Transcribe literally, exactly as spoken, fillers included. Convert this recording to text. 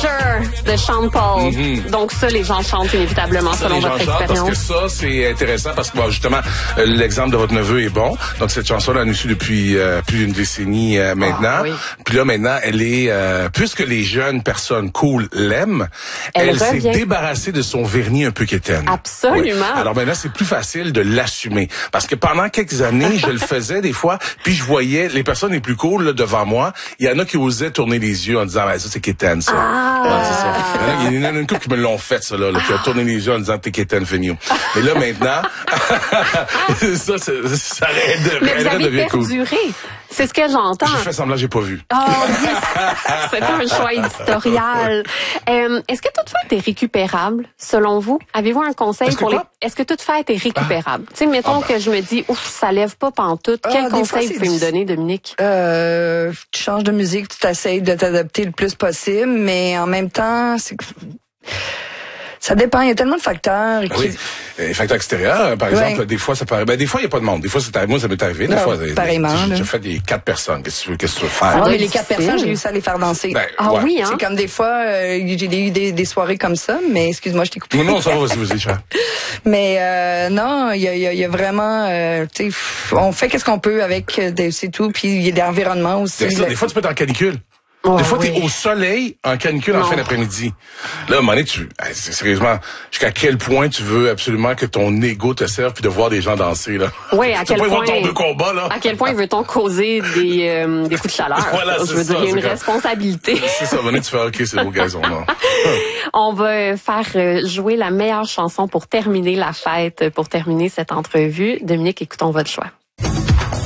Pressure de Sean Paul. Mm-hmm. Donc ça, les gens chantent inévitablement ça, selon votre expérience. Parce que ça, c'est intéressant parce que bon, justement, euh, l'exemple de votre neveu est bon. Donc cette chanson-là, elle nous suit depuis euh, plus d'une décennie euh, maintenant. Ah, oui. Puis là, maintenant, elle est, euh, puisque les jeunes personnes cool l'aiment, elle, elle s'est débarrassée de son vernis un peu quétaine. Absolument. Oui. Alors maintenant, c'est plus facile de l'assumer. Parce que pendant quelques années, je le faisais des fois, puis je voyais les personnes les plus cool là, devant moi, il y en a qui osaient tourner les yeux en disant ben, ça c'est quétaine ça. Ah. Ouais, c'est ça. Il y en a une couple qui me l'ont fait ça là, là qui a tourné les yeux en disant t'es quétaine Feignou. Mais là maintenant ça, ça ça aiderait de bien cool. C'est ce que j'entends. J'ai fait semblant, j'ai pas vu. Oh, yes. C'était un choix éditorial. Euh, est-ce que toute fête est récupérable, selon vous? Avez-vous un conseil pour les... Est-ce que toute fête est récupérable? Ah. Tu sais, mettons ah ben. que je me dis, ouf, ça lève pas pantoute. Quel ah, conseil vous pouvez me donner, Dominique? Euh, tu changes de musique, tu t'essayes de t'adapter le plus possible, mais en même temps, c'est... Ça dépend, il y a tellement de facteurs. Qui... Oui, les facteurs extérieurs, par exemple, ouais. des fois ça paraît, ben des fois il y a pas de monde, des fois c'est moi ça m'est arrivé, des non, fois pareillement. J'ai fait des quatre personnes, qu'est-ce que tu veux, qu'est-ce que tu veux faire? Ah, mais les quatre personnes, j'ai réussi à les faire danser. Ben, ah ouais. oui, hein. C'est comme des fois, euh, j'ai eu des, des soirées comme ça, mais excuse-moi, je t'ai coupé. Non, non, ça va, vas-y, vas-y, Charles. Mais euh, non, il y a, y, a, y a vraiment, euh, tu sais, on fait qu'est-ce qu'on peut avec, c'est tout, puis il y a des environnements aussi. Ça, des fois tu peux être en canicule. Oh, des fois, oui. t'es au soleil, en canicule, non. en fin d'après-midi. Là, à un moment donné, tu, sérieusement, jusqu'à quel point tu veux absolument que ton ego te serve puis de voir des gens danser, là? Oui, à quel point. Voir ton deux combats, là. À quel point veut-on causer des, euh, des coups de chaleur? Voilà, je veux ça, dire, il y a une comme... responsabilité. C'est ça, venez, tu fais, OK, c'est beau gazon, non? On va faire jouer la meilleure chanson pour terminer la fête, pour terminer cette entrevue. Dominique, écoutons votre choix.